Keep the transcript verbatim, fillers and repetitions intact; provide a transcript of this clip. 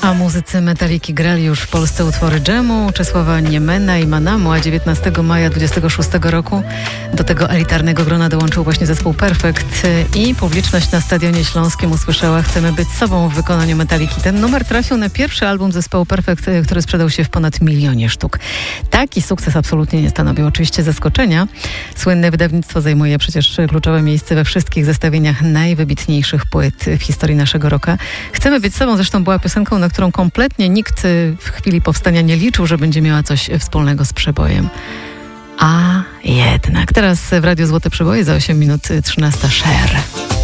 A muzycy Metaliki grali już w Polsce utwory Dżemu, Czesława Niemena i Manamu, a dziewiętnastego maja dwudziestego szóstego roku do tego elitarnego grona dołączył właśnie zespół Perfekt i publiczność na Stadionie Śląskim usłyszała "Chcemy być sobą" w wykonaniu Metaliki. Ten numer trafił na pierwszy album zespołu Perfekt, który sprzedał się w ponad milionie sztuk. Taki sukces absolutnie nie stanowił oczywiście zaskoczenia. Słynne wydawnictwo zajmuje przecież kluczowe miejsce we wszystkich zestawieniach najwybitniejszych płyt w historii naszego rocka. Chcemy być sobą zresztą była piosenką, na którą kompletnie nikt w chwili powstania nie liczył, że będzie miała coś wspólnego z przebojem. A jednak. Teraz w Radiu Złote Przeboje za osiem minut trzynasta Cher.